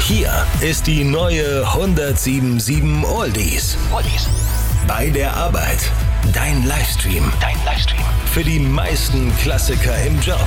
Hier ist die neue 107.7 Oldies. Bei der Arbeit. Dein Livestream. Für die meisten Klassiker im Job.